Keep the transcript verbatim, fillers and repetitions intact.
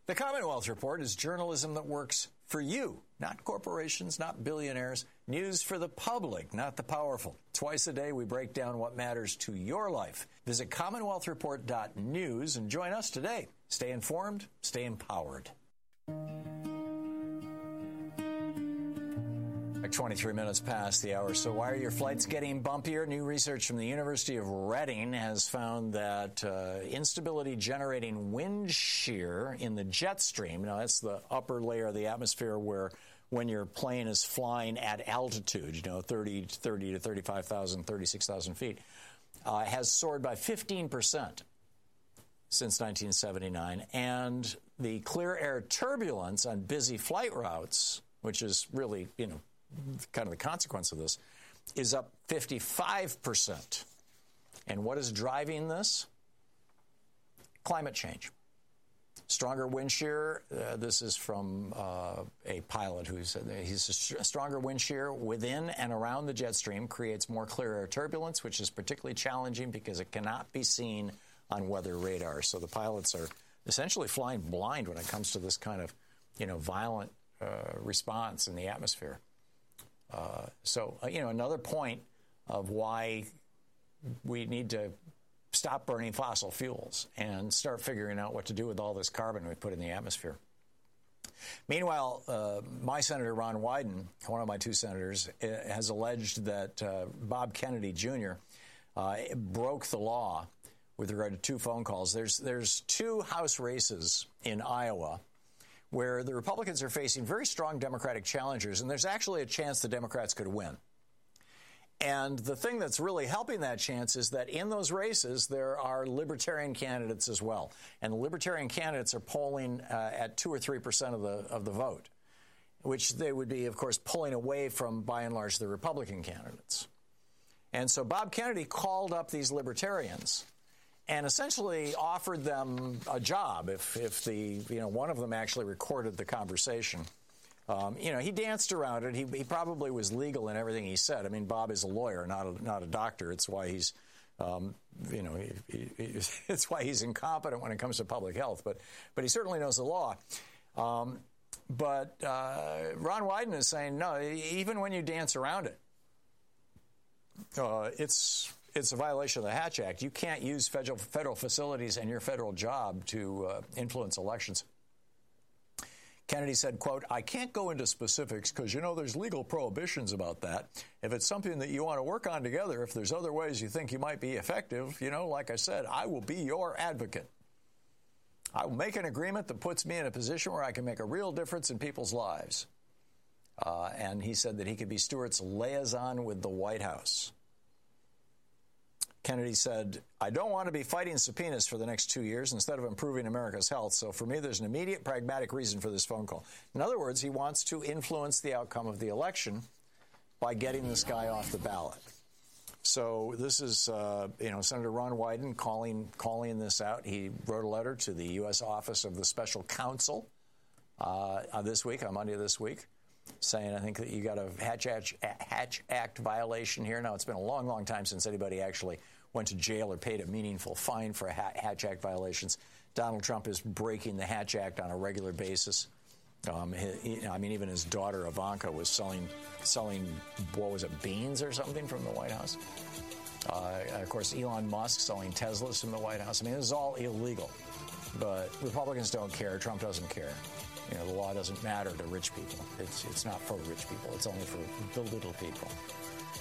The Commonwealth Report is journalism that works for you, not corporations, not billionaires. News for the public, not the powerful. Twice a day, we break down what matters to your life. Visit commonwealth report dot news and join us today. Stay informed, stay empowered. Like twenty-three minutes past the hour. So why are your flights getting bumpier? New research from the University of Reading has found that uh, instability generating wind shear in the jet stream, now that's the upper layer of the atmosphere where when your plane is flying at altitude, you know, thirty, thirty to thirty-five thousand, thirty-six thousand feet, uh, has soared by fifteen percent since nineteen seventy-nine. And the clear air turbulence on busy flight routes, which is really, you know, kind of the consequence of this, is up fifty-five percent. And what is driving this? Climate change. Stronger wind shear. Uh, this is from uh, a pilot who said that he's a stronger wind shear within and around the jet stream creates more clear air turbulence, which is particularly challenging because it cannot be seen on weather radar. So the pilots are essentially flying blind when it comes to this kind of, you know, violent uh, response in the atmosphere. Uh, so, uh, you know, another point of why we need to stop burning fossil fuels and start figuring out what to do with all this carbon we put in the atmosphere. Meanwhile, uh, my Senator Ron Wyden, one of my two senators, uh, has alleged that uh, Bob Kennedy Junior Uh, broke the law with regard to two phone calls. There's, there's two House races in Iowa where the Republicans are facing very strong Democratic challengers, and there's actually a chance the Democrats could win. And the thing that's really helping that chance is that in those races, there are libertarian candidates as well. And the libertarian candidates are polling uh, at two or three percent of the, of the vote, which they would be, of course, pulling away from, by and large, the Republican candidates. And so Bob Kennedy called up these libertarians and essentially offered them a job if, if the, you know, one of them actually recorded the conversation. Um, you know, he danced around it. He, he probably was legal in everything he said. I mean, Bob is a lawyer, not a, not a doctor. It's why he's, um, you know, he, he, it's why he's incompetent when it comes to public health. But, but he certainly knows the law. Um, but uh, Ron Wyden is saying, no, even when you dance around it, uh, it's... It's a violation of the Hatch Act. You can't use federal, federal facilities and your federal job to uh, influence elections. Kennedy said, quote, I can't go into specifics because, you know, there's legal prohibitions about that. If it's something that you want to work on together, if there's other ways you think you might be effective, you know, like I said, I will be your advocate. I will make an agreement that puts me in a position where I can make a real difference in people's lives. Uh, and he said that he could be Stewart's liaison with the White House. Kennedy said, I don't want to be fighting subpoenas for the next two years instead of improving America's health. So for me, there's an immediate pragmatic reason for this phone call. In other words, he wants to influence the outcome of the election by getting this guy off the ballot. So this is, uh, you know, Senator Ron Wyden calling calling this out. He wrote a letter to the U S Office of the Special Counsel uh, this week, on Monday of this week, saying, I think that you got a Hatch Act, Hatch Act violation here. Now, it's been a long, long time since anybody actually went to jail or paid a meaningful fine for Hatch Act violations. Donald Trump is breaking the Hatch Act on a regular basis. Um, he, I mean, even his daughter Ivanka was selling, selling, what was it, beans or something from the White House. Uh, of course, Elon Musk selling Teslas from the White House. I mean, this is all illegal. But Republicans don't care. Trump doesn't care. You know, the law doesn't matter to rich people. It's it's not for rich people. It's only for the little people.